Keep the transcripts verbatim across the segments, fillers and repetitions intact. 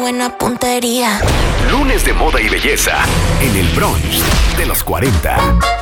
buena puntería. Lunes de moda y belleza en el brunch de los cuarenta.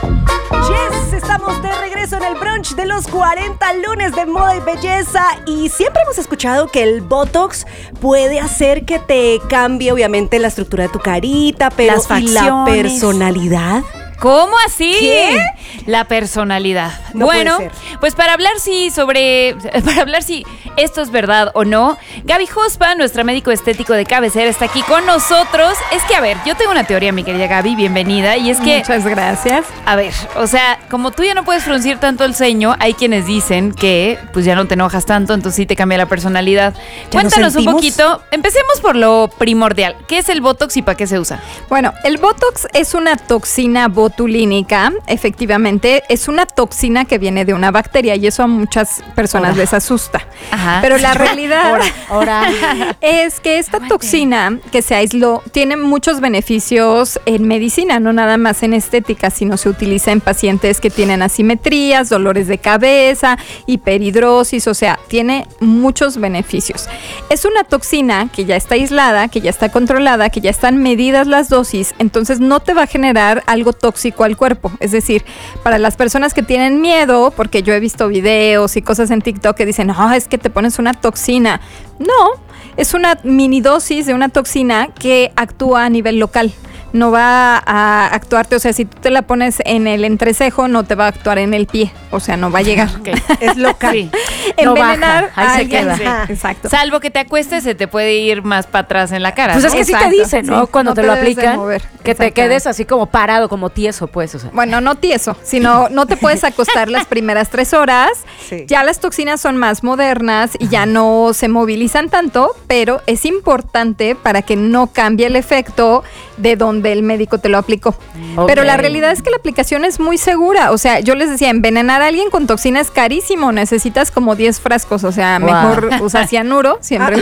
Yes, estamos de regreso en el brunch de los cuarenta, lunes de moda y belleza. Y siempre hemos escuchado que el Botox puede hacer que te cambie, obviamente, la estructura de tu carita, pero Las ¿y la personalidad? ¿Cómo así? ¿Qué? La personalidad. No bueno, puede ser. pues para hablar sí sobre, para hablar si esto es verdad o no, Gaby Jospa, nuestra médico estético de cabecera, está aquí con nosotros. Es que, a ver, yo tengo una teoría, mi querida Gaby, bienvenida, y es que... Muchas gracias. A ver, o sea, como tú ya no puedes fruncir tanto el ceño, hay quienes dicen que pues ya no te enojas tanto, entonces sí te cambia la personalidad. ¿Ya Cuéntanos lo un sentimos? poquito, empecemos por lo primordial. ¿Qué es el Botox y para qué se usa? Bueno, el Botox es una toxina botulínica, efectivamente, es una toxina que viene de una bacteria y eso a muchas personas Ahora. les asusta. Ajá. Pero la realidad Ahora, es que esta Aguante. toxina que se aisló tiene muchos beneficios en medicina, no nada más en estética, sino se utiliza en pacientes que tienen asimetrías, dolores de cabeza, hiperhidrosis, o sea, tiene muchos beneficios. Es una toxina que ya está aislada, que ya está controlada, que ya están medidas las dosis, entonces no te va a generar algo tóxico al cuerpo. Es decir, para las personas que tienen miedo, porque yo he visto videos y cosas en TikTok que dicen, no, es que te pones una toxina. No, es una mini dosis de una toxina que actúa a nivel local. No va a actuarte, o sea, si tú te la pones en el entrecejo, no te va a actuar en el pie, o sea, no va a llegar. Okay. es local. Sí. Envenenar baja, ahí a se alguien. queda. Sí, Ajá. exacto. Salvo que te acuestes, se te puede ir más para atrás en la cara. Pues ¿no? es que sí te Exacto, dicen, ¿no? sí. Cuando No te, te lo debes de aplican, mover. que te Exactamente. quedes así como parado, como tieso, pues, o sea. Bueno, no tieso, sino no te puedes acostar las primeras tres horas. Sí. Ya las toxinas son más modernas y ya no se movilizan tanto, pero es importante para que no cambie el efecto de donde el médico te lo aplicó. Ok. Pero la realidad es que la aplicación es muy segura. O sea, yo les decía, envenenar a alguien con toxina es carísimo. Necesitas como diez frascos. O sea, Wow. mejor usa cianuro siempre.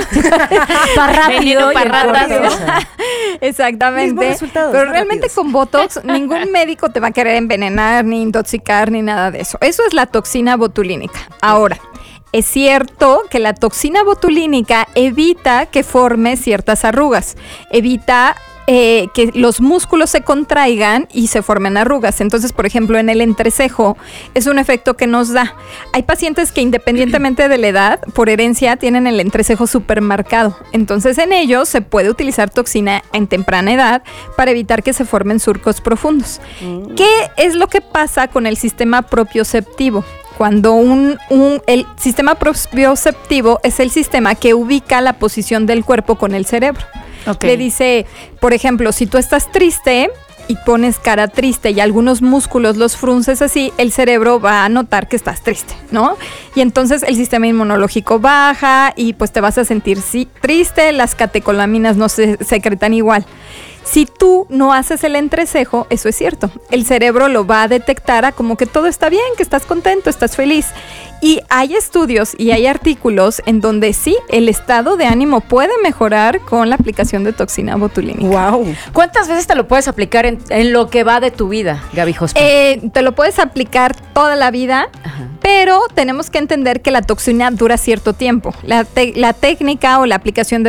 Para rápido. Veneno y pa' en ratas, corto, ¿no? o sea. Exactamente. Mismos resultados, Pero más realmente rápidos. con Botox ningún médico te va a querer envenenar, ni intoxicar, ni nada de eso. Eso es la toxina botulínica. Ahora, es cierto que la toxina botulínica evita que forme ciertas arrugas. Evita eh, que los músculos se contraigan y se formen arrugas. Entonces, por ejemplo, en el entrecejo es un efecto que nos da. Hay pacientes que independientemente de la edad, por herencia, tienen el entrecejo súper marcado. Entonces, en ellos se puede utilizar toxina en temprana edad para evitar que se formen surcos profundos. Mm. ¿Qué es lo que pasa con el sistema propioceptivo? Cuando un, un, el sistema propioceptivo es el sistema que ubica la posición del cuerpo con el cerebro. Okay. Le dice, por ejemplo, si tú estás triste y pones cara triste y algunos músculos los frunces así, el cerebro va a notar que estás triste, ¿no? Y entonces el sistema inmunológico baja y pues te vas a sentir sí, triste, las catecolaminas no se secretan igual. Si tú no haces el entrecejo, eso es cierto, el cerebro lo va a detectar a como que todo está bien, que estás contento, estás feliz. Y hay estudios y hay artículos en donde sí, el estado de ánimo puede mejorar con la aplicación de toxina botulínica. Wow. ¿Cuántas veces te lo puedes aplicar en, en lo que va de tu vida, Gaby Jospa? Eh, te lo puedes aplicar toda la vida, Ajá. pero tenemos que entender que la toxina dura cierto tiempo. La, te- la técnica o la aplicación debe